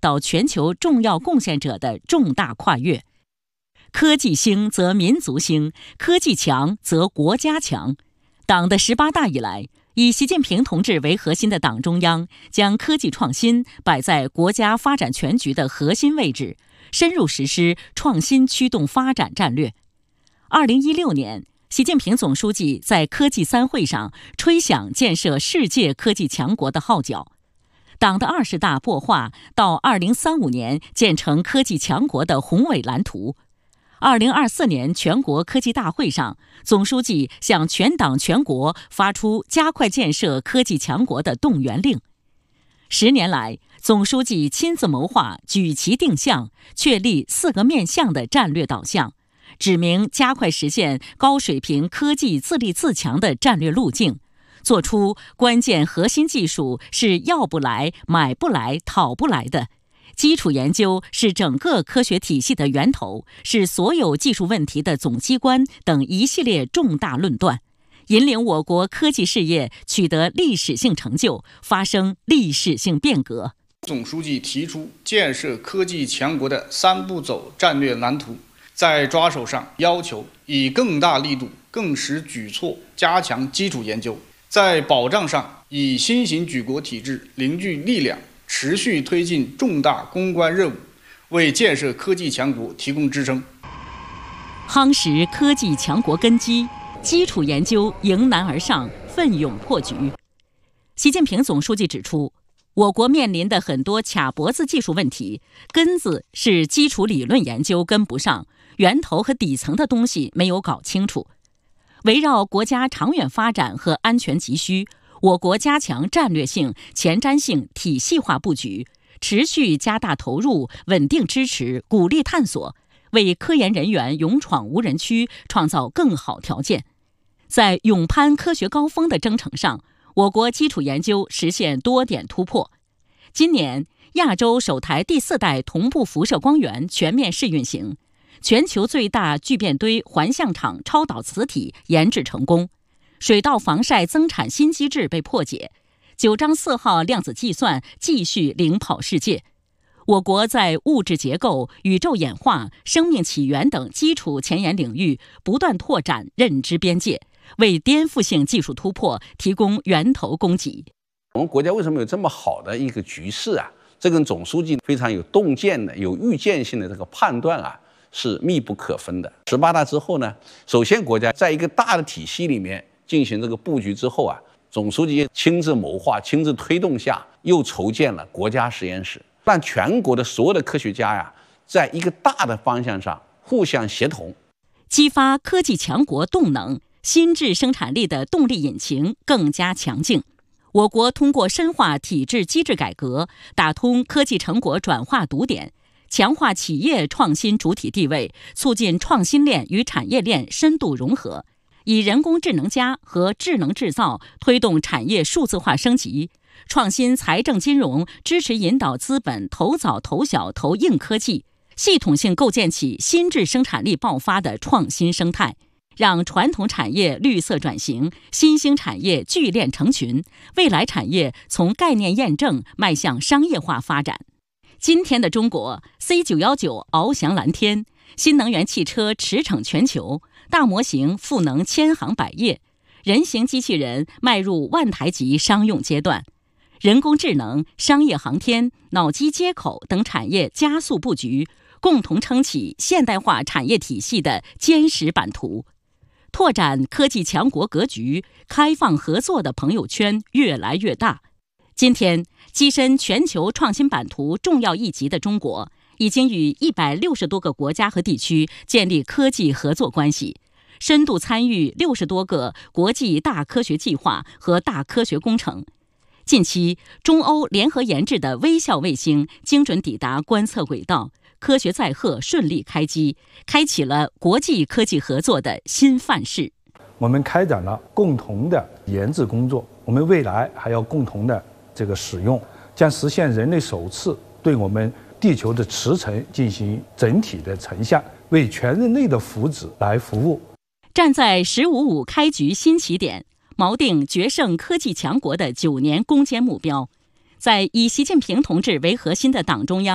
到全球重要贡献者的重大跨越。科技兴则民族兴，科技强则国家强。党的18大以来，以习近平同志为核心的党中央将科技创新摆在国家发展全局的核心位置，深入实施创新驱动发展战略。2016年，习近平总书记在科技3会上吹响建设世界科技强国的号角。党的20大擘画到2035年建成科技强国的宏伟蓝图。2024年全国科技大会上，总书记向全党全国发出加快建设科技强国的动员令。10年来，总书记亲自谋划、举旗定向、确立4个面向的战略导向，指明加快实现高水平科技自立自强的战略路径，做出关键核心技术是要不来、买不来、讨不来的。基础研究是整个科学体系的源头，是所有技术问题的总机关等一系列重大论断，引领我国科技事业取得历史性成就，发生历史性变革。 总书记提出建设科技强国的3步走战略蓝图，在抓手上要求以更大力度、更实举措加强基础研究，在保障上以新型举国体制凝聚力量，持续推进重大攻关任务，为建设科技强国提供支撑。 夯实科技强国根基，基础研究迎难而上，奋勇破局。习近平总书记指出，我国面临的很多卡脖子技术问题，根子是基础理论研究跟不上，源头和底层的东西没有搞清楚。围绕国家长远发展和安全急需，我国加强战略性、前瞻性、体系化布局，持续加大投入，稳定支持，鼓励探索，为科研人员勇闯无人区创造更好条件。在勇攀科学高峰的征程上，我国基础研究实现多点突破。今年，亚洲首台第4代同步辐射光源全面试运行，全球最大聚变堆环相场超导磁体研制成功。水稻防晒增产新机制被破解，9章4号量子计算继续领跑世界。我国在物质结构、宇宙演化、生命起源等基础前沿领域不断拓展认知边界，为颠覆性技术突破提供源头供给。 我们国家为什么有这么好的一个局势啊？这跟总书记非常有洞见的、有预见性的这个判断啊，是密不可分的。18大之后呢，首先国家在一个大的体系里面进行这个布局之后啊，总书记亲自谋划、亲自推动下，又筹建了国家实验室，让全国的所有的科学家呀，在一个大的方向上互相协同， 激发科技强国动能，新质生产力的动力引擎更加强劲。我国通过深化体制机制改革，打通科技成果转化堵点，强化企业创新主体地位，促进创新链与产业链深度融合，以人工智能+和智能制造推动产业数字化升级，创新财政金融支持引导资本投早投小投硬科技，系统性构建起新质生产力爆发的创新生态，让传统产业绿色转型，新兴产业聚链成群，未来产业从概念验证迈向商业化发展。今天的中国 ，C919 翱翔蓝天，新能源汽车驰骋全球，大模型赋能千行百业，人形机器人迈入万台级商用阶段，人工智能、商业航天、脑机接口等产业加速布局，共同撑起现代化产业体系的坚实版图。拓展科技强国格局，开放合作的朋友圈越来越大。今天，跻身全球创新版图重要一极的中国，已经与160多个国家和地区建立科技合作关系，深度参与60多个国际大科学计划和大科学工程。近期，中欧联合研制的微笑卫星精准抵达观测轨道，科学载荷顺利开机，开启了国际科技合作的新范式。 我们开展了共同的研制工作，我们未来还要共同的这个使用，将实现人类首次对我们地球的磁层进行整体的成像，为全人类的福祉来服务。 站在“15+5”开局新起点，锚定决胜科技强国的9年攻坚目标，在以习近平同志为核心的党中央